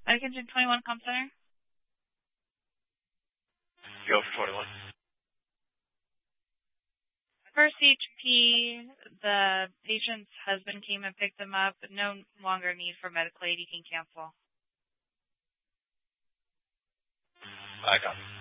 Atkinson 21 Com Center. Go for 21. First HP, the patient's husband came and picked him up. No longer need for medical aid. You can cancel. I got it.